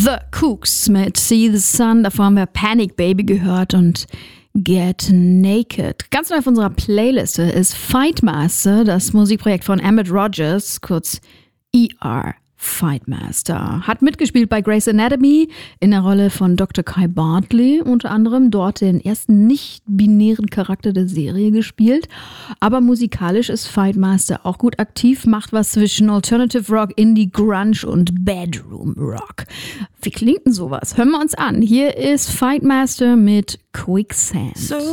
The Kooks mit See the Sun. Davor haben wir Panic Baby gehört und Get Naked. Ganz neu auf unserer Playliste ist Fightmaster, das Musikprojekt von Emmett Rogers, kurz ER. Fightmaster. Hat mitgespielt bei Grey's Anatomy in der Rolle von Dr. Kai Bartley, unter anderem dort den ersten nicht-binären Charakter der Serie gespielt. Aber musikalisch ist Fightmaster auch gut aktiv, macht was zwischen Alternative Rock, Indie, Grunge und Bedroom Rock. Wie klingt denn sowas? Hören wir uns an. Hier ist Fightmaster mit Quicksand.